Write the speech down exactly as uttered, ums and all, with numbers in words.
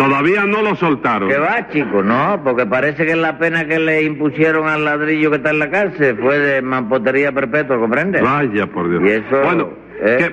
Todavía no lo soltaron. ¿Qué va, chico? No, porque parece que la pena que le impusieron al ladrillo que está en la cárcel fue de mampostería perpetua, ¿comprende? Vaya, por Dios. Y eso... Bueno, ¿eh? que